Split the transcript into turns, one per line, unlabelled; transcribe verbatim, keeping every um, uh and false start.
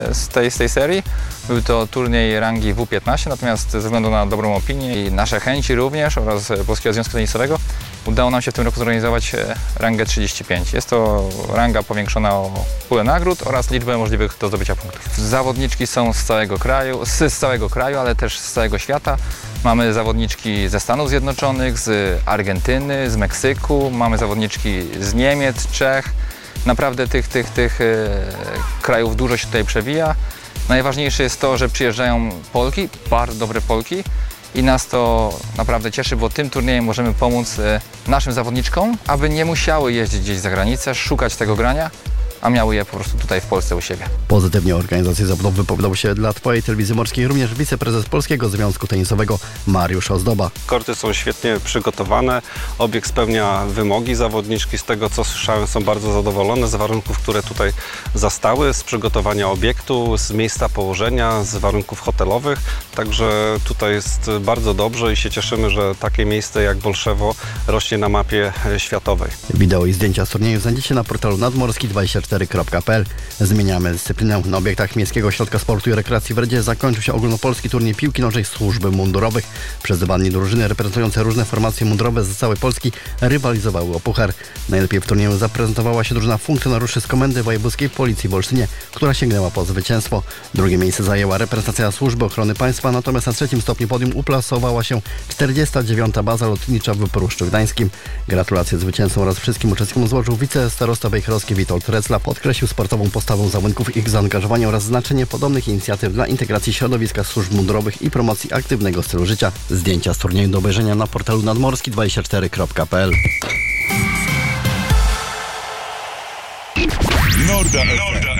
z tej, z tej serii. Był to turniej rangi W piętnaście, natomiast ze względu na dobrą opinię i nasze chęci również oraz Polskiego Związku Tenisowego udało nam się w tym roku zorganizować rangę trzydzieści pięć. Jest to ranga powiększona o pulę nagród oraz liczbę możliwych do zdobycia punktów. Zawodniczki są z całego kraju, z, z całego kraju, ale też z całego świata. Mamy zawodniczki ze Stanów Zjednoczonych, z Argentyny, z Meksyku, mamy zawodniczki z Niemiec, Czech. Naprawdę tych, tych, tych e, krajów dużo się tutaj przewija. Najważniejsze jest to, że przyjeżdżają Polki, bardzo dobre Polki i nas to naprawdę cieszy, bo tym turniejem możemy pomóc e, naszym zawodniczkom, aby nie musiały jeździć gdzieś za granicę, szukać tego grania, a miały je po prostu tutaj w Polsce u siebie.
Pozytywnie o organizacji zawodów wypowiadał się dla Twojej Telewizji Morskiej również wiceprezes Polskiego Związku Tenisowego Mariusz Ozdoba.
Korty są świetnie przygotowane, obiekt spełnia wymogi, zawodniczki z tego co słyszałem są bardzo zadowolone z warunków, które tutaj zastały, z przygotowania obiektu, z miejsca położenia, z warunków hotelowych, także tutaj jest bardzo dobrze i się cieszymy, że takie miejsce jak Bolszewo rośnie na mapie światowej.
Wideo i zdjęcia z turnieju znajdziecie na portalu nadmorski dwadzieścia cztery kropka p l. Zmieniamy dyscyplinę. Na obiektach Miejskiego Ośrodka Sportu i Rekreacji w Redzie zakończył się ogólnopolski turniej piłki nożnej służby mundurowych. Przez dwa dni drużyny reprezentujące różne formacje mundurowe z całej Polski rywalizowały o puchar. Najlepiej w turnieju zaprezentowała się drużyna funkcjonariuszy z Komendy Wojewódzkiej Policji w Olsztynie, która sięgnęła po zwycięstwo. Drugie miejsce zajęła reprezentacja Służby Ochrony Państwa, natomiast na trzecim stopniu podium uplasowała się czterdziesta dziewiąta Baza Lotnicza w Pruszczu Gdańskim. Gratulacje zwycięzcom oraz wszystkim uczestnikom złożył wicestarosta wejherowski Witold Recla. Podkreślił sportową postawę zawodników, ich zaangażowanie oraz znaczenie podobnych inicjatyw dla integracji środowiska służb mundurowych i promocji aktywnego stylu życia. Zdjęcia z turnieju do obejrzenia na portalu nadmorski dwadzieścia cztery kropka p l.
Norda F M.